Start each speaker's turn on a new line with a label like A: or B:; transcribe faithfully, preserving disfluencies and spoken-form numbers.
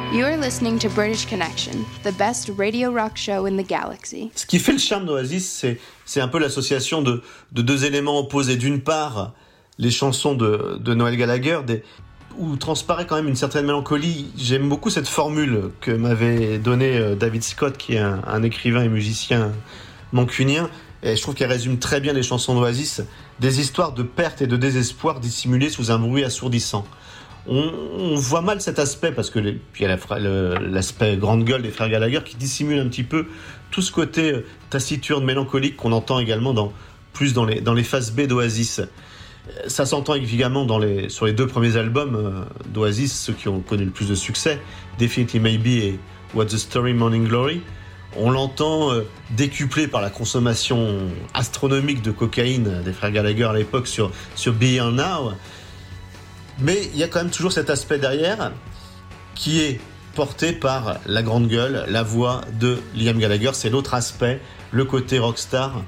A: You're listening to British Connection, the best radio rock show in the galaxy.
B: Ce qui fait le charme d'Oasis, c'est, c'est un peu l'association de, de deux éléments opposés. D'une part, les chansons de, de Noel Gallagher, des, où transparaît quand même une certaine mélancolie. J'aime beaucoup cette formule que m'avait donnée David Scott, qui est un, un écrivain et musicien mancunien. Et je trouve qu'elle résume très bien les chansons d'Oasis. Des histoires de perte et de désespoir dissimulées sous un bruit assourdissant. On, on voit mal cet aspect parce que les, puis il y a la, le, l'aspect grande gueule des frères Gallagher qui dissimule un petit peu tout ce côté taciturne, mélancolique qu'on entend également dans, plus dans les, dans les phases B d'Oasis. Ça s'entend évidemment dans les, sur les deux premiers albums euh, d'Oasis, ceux qui ont connu le plus de succès, Definitely Maybe et What's the Story, Morning Glory. On l'entend euh, décuplé par la consommation astronomique de cocaïne des frères Gallagher à l'époque sur, sur Be Here Now. Mais il y a quand même toujours cet aspect derrière qui est porté par la grande gueule, la voix de Liam Gallagher. C'est l'autre aspect, le côté rockstar